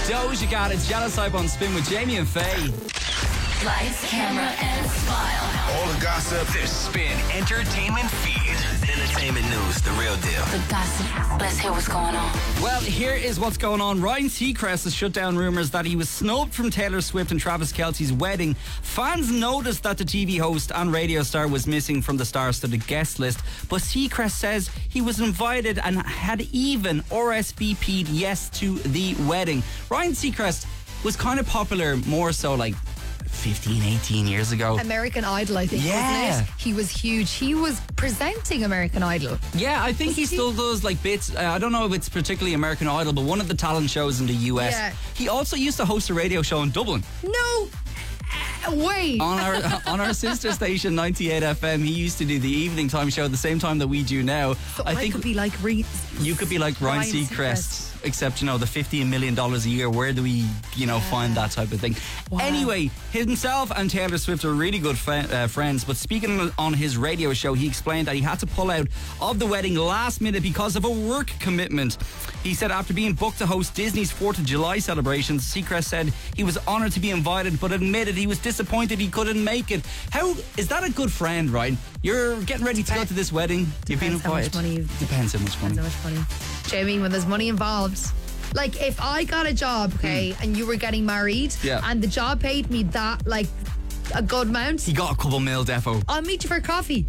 Doja Cat, it's Jealous Hype on Spin with Jamie and Faye. Lights, camera, and smile. All the gossip. The Spin Entertainment Feed. Entertainment news, the real deal. The gossip. Let's hear what's going on. Well, here is what's going on. Ryan Seacrest has shut down rumours that he was snubbed from Taylor Swift and Travis Kelce's wedding. Fans noticed that the TV host and radio star was missing from the star-studded guest list, but Seacrest says he was invited and had even RSVP'd yes to the wedding. Ryan Seacrest was kind of popular more so like 15, 18 years ago. American Idol, I think, Yeah. wasn't it? He was huge. He was presenting American Idol. Yeah, I think he still does like bits. I don't know if it's particularly American Idol, but one of the talent shows in the US. Yeah. He also used to host a radio show in Dublin. No way. On our sister station 98 FM, he used to do the evening time show at the same time that we do now. So I could be like you could be like Ryan Seacrest, except the $15 million a year. Where do we find that type of thing? Wow. Anyway, himself and Taylor Swift are really good friends, but speaking on his radio show, he explained that he had to pull out of the wedding last minute because of a work commitment. He said after being booked to host Disney's 4th of July celebrations, Seacrest said he was honoured to be invited, but admitted he was disappointed he couldn't make it. How is that a good friend, right? You're getting ready to go to this wedding. You've been invited. Depends how much money. Jamie, when there's money involved, like if I got a job, okay, and you were getting married, and the job paid me that, like, a good amount. He got a couple mil defo. I'll meet you for coffee.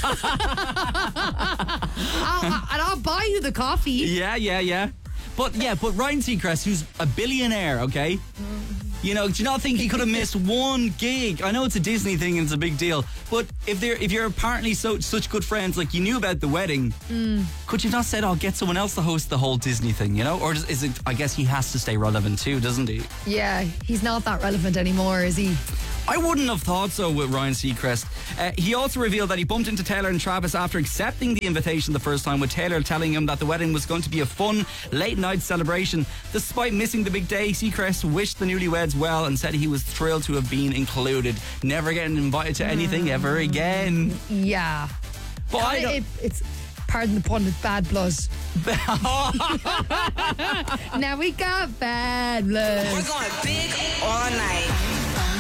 I'll buy you the coffee. Yeah. But Ryan Seacrest, who's a billionaire, okay? Do you not think he could have missed one gig? I know it's a Disney thing and it's a big deal, but if you're apparently such good friends, like you knew about the wedding, could you not said, I'll get someone else to host the whole Disney thing, Or is it, I guess he has to stay relevant too, doesn't he? Yeah, he's not that relevant anymore, is he? I wouldn't have thought so with Ryan Seacrest. He also revealed that he bumped into Taylor and Travis after accepting the invitation the first time, with Taylor telling him that the wedding was going to be a fun late night celebration. Despite missing the big day, Seacrest wished the newlyweds well and said he was thrilled to have been included. Never getting invited to anything ever again. Yeah. But it's, pardon the pun, it's bad blood. Now we got bad blood. We're going big all night.